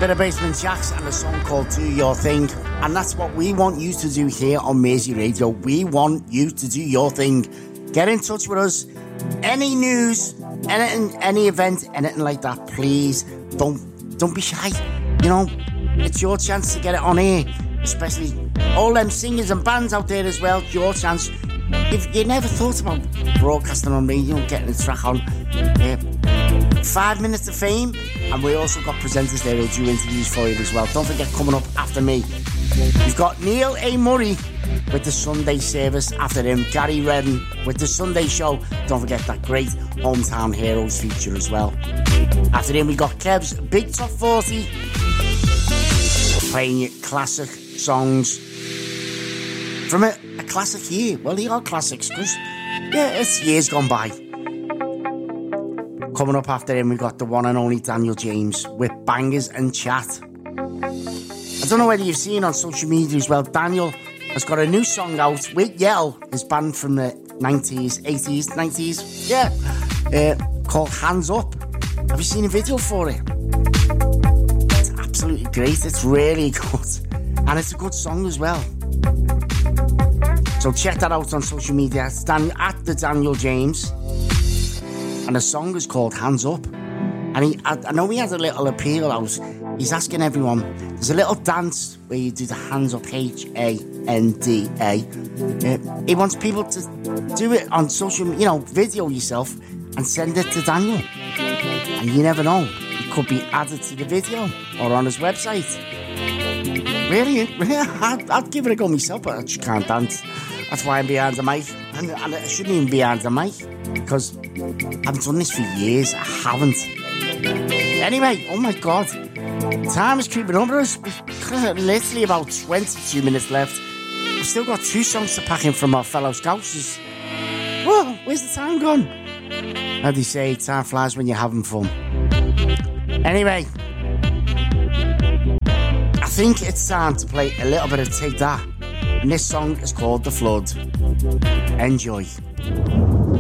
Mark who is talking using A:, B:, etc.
A: bit of Basement Jaxx and a song called Do Your Thing. And that's what we want you to do here on Mersey Radio. We want you to do your thing. Get in touch with us. Any news, anything, any event, anything like that, please don't be shy. You know, it's your chance to get it on air. Especially all them singers and bands out there as well. It's your chance. If you never thought about broadcasting on radio and getting a track on, 5 minutes of fame. And we also got presenters there who'll do interviews for you as well. Don't forget, coming up after me, we've got Neil A. Murray with the Sunday service. After him, Gary Redden with the Sunday show. Don't forget that great Hometown Heroes feature as well. After him, we got Kev's Big Top 40, playing you classic songs from a classic year. Well, they are classics because, yeah, it's years gone by. Coming up after him, we got the one and only Daniel James with Bangers and Chat. I don't know whether you've seen on social media as well, Daniel has got a new song out with Yell, his band from the 90s, 80s, 90s, called Hands Up. Have you seen a video for it? It's absolutely great, it's really good. And it's a good song as well. So check that out on social media. It's at the Daniel James. And the song is called Hands Up. And I know he has a little appeal out. He's asking everyone, there's a little dance where you do the hands up, H-A-N-D-A. He wants people to do it on social, video yourself and send it to Daniel. And you never know, it could be added to the video or on his website. Really? I'd give it a go myself, but I just can't dance. That's why I'm behind the mic. And I shouldn't even be behind the mic, because I haven't done this for years. I haven't. Anyway, oh my God. Time is creeping up on us. We've literally about 22 minutes left. We've still got 2 songs to pack in from our fellow Scousers. Whoa, where's the time gone? How do you say, time flies when you're having fun. Anyway, I think it's time to play a little bit of Take That. And this song is called The Flood. Enjoy.